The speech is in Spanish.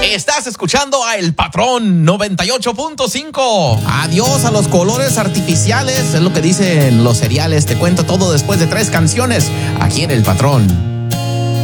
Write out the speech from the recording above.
Estás escuchando a El Patrón 98.5. Adiós a los colores artificiales, es lo que dicen los cereales. Te cuento todo después de 3 canciones aquí en El Patrón.